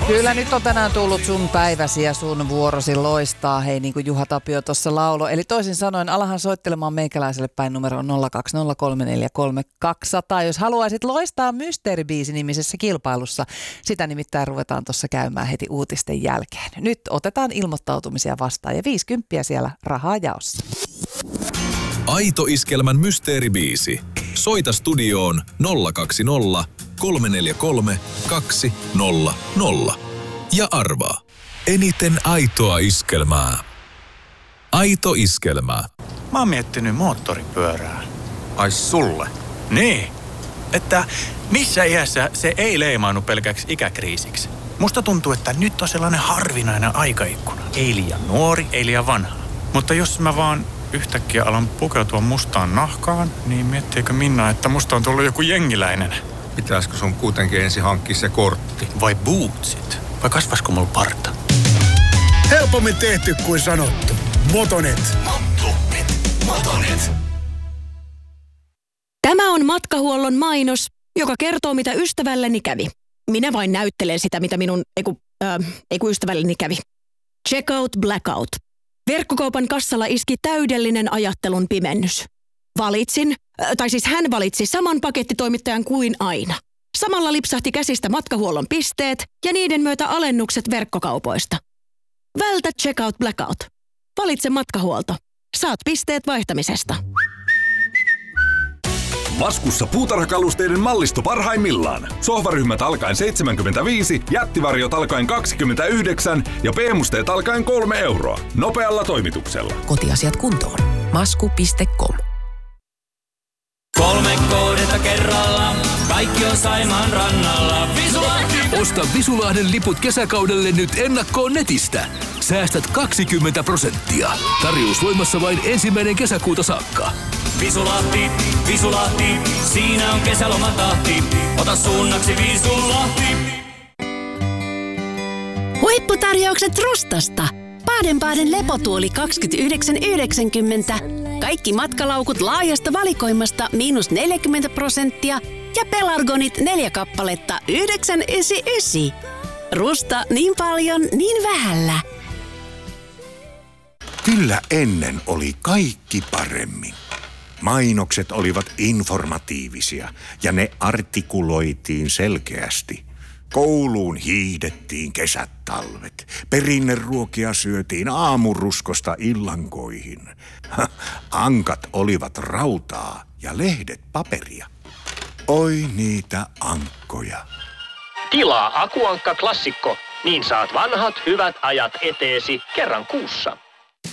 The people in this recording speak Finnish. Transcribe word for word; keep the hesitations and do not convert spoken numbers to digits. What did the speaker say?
Kyllä nyt on tänään tullut sun päiväsi ja sun vuorosi loistaa, hei niin kuin Juha Tapio tuossa laulo. Eli toisin sanoen alahan soittelemaan meikäläiselle päin numero nolla kaksi nolla kolme neljä kolme kaksi nolla nolla, jos haluaisit loistaa Mysteeribiisi-nimisessä kilpailussa. Sitä nimittäin ruvetaan tuossa käymään heti uutisten jälkeen. Nyt otetaan ilmoittautumisia vastaan ja viisikymppiä siellä rahaa jaossa. Aito Iskelmän Mysteeribiisi. Soita studioon nolla kaksi nolla kolme neljä kolme kaksi nolla nolla ja arvaa. Eniten aitoa iskelmää. Aito Iskelmää. Mä oon miettinyt moottoripyörää. Ai sulle? Niin, että missä iässä se ei leimaannu pelkäksi ikäkriisiksi. Musta tuntuu, että nyt on sellainen harvinainen aikaikkuna. Ei liian nuori, ei liian vanha. Mutta jos mä vaan yhtäkkiä alan pukeutua mustaan nahkaan, niin miettiikö Minna, että musta on tullut joku jengiläinen? Pitäisikö sun kuitenkin ensin hankkia se kortti? Vai bootsit? Vai kasvaisiko mulla parta? Helpommin tehty kuin sanottu. Motonet. Motonet. Motonet. Tämä on matkahuollon mainos, joka kertoo, mitä ystävälleni kävi. Minä vain näyttelen sitä, mitä minun, eiku, äh, eiku ystävälleni kävi. Checkout blackout. Verkkokaupan kassalla iski täydellinen ajattelun pimennys. Valitsin, äh, tai siis hän valitsi saman pakettitoimittajan kuin aina. Samalla lipsahti käsistä matkahuollon pisteet ja niiden myötä alennukset verkkokaupoista. Vältä checkout blackout. Valitse matkahuolto. Saat pisteet vaihtamisesta. Laskussa puutarhakalusteiden mallisto parhaimmillaan. Sohvaryhmät alkaen seitsemänkymmentäviisi, jättivarjot alkaen kaksikymmentäyhdeksän ja P-musteet alkaen kolme euroa. Nopealla toimituksella. Kotiasiat kuntoon. Masku piste com. Kolme kohdetta kerralla, kaikki on Saimaan rannalla. Visulahti! Osta Visulahden liput kesäkaudelle nyt ennakkoon netistä. Säästät kaksikymmentä prosenttia. Tarjous voimassa vain ensimmäinen kesäkuuta saakka. Visulahti, Visulahti, siinä on kesälomatahti. Ota suunnaksi Visulahti. Huipputarjoukset Rustasta. Baden-Baden lepotuoli kaksikymmentäyhdeksän yhdeksänkymmentä. Kaikki matkalaukut laajasta valikoimasta miinus neljäkymmentä prosenttia ja pelargonit neljä kappaletta yhdeksän yhdeksänkymmentäyhdeksän. Rusta niin paljon, niin vähällä. Kyllä ennen oli kaikki paremmin. Mainokset olivat informatiivisia ja ne artikuloitiin selkeästi. Kouluun hiihdettiin kesät talvet. Perinneruokia syötiin aamuruskosta illankoihin. Ankat olivat rautaa ja lehdet paperia. Oi niitä ankkoja. Tilaa Akuankka Klassikko, niin saat vanhat hyvät ajat eteesi kerran kuussa.